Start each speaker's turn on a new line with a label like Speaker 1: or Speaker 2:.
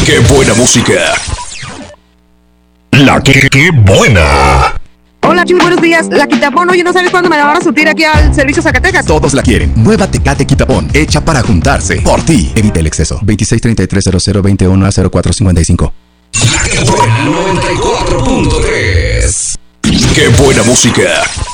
Speaker 1: ¡Qué buena música! ¡Qué buena!
Speaker 2: Hola, Chuy, buenos días. La Quitapón, oye, ¿no sabes cuándo me la van a surtir aquí al servicio Zacatecas?
Speaker 1: Todos la quieren. Nueva Tecate Quitapón, hecha para juntarse. Por ti. Evita el exceso. 26330021 a 0455. ¡Qué buena! 94.3. ¡Qué buena música!